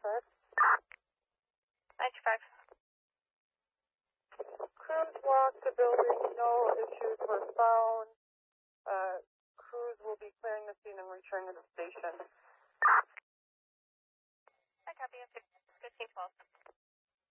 95. Crews walked the building, no issues were found. Crews will be clearing the scene and returning to the station. I copy. 1512.